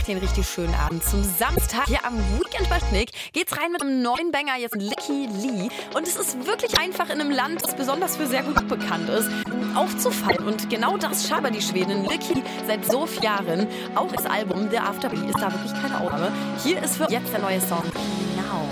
macht den richtig schönen Abend. Zum Samstag hier am Weekend bei Schnick geht's rein mit einem neuen Banger, jetzt Licky Lee. Und es ist wirklich einfach in einem Land, das besonders für sehr gut bekannt ist, aufzufallen. Und genau das schafft die Schwedin Licky Lee seit so vielen Jahren. Auch das Album The Afterbeat ist da wirklich keine Ausnahme. Hier ist für jetzt der neue Song Now.